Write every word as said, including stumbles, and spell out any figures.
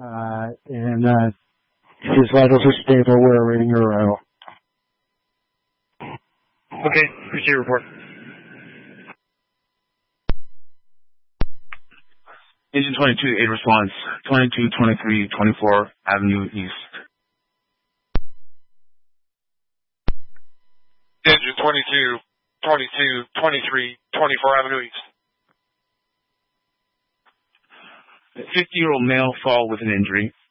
uh, and uh, his vitals are stable. We're awaiting your arrival. Okay, appreciate your report. Agent twenty-two, aid response, twenty-two twenty-three twenty-four Avenue East. Engine twenty-two twenty-two twenty-three twenty-four Avenue East. fifty-year-old male fall with an injury.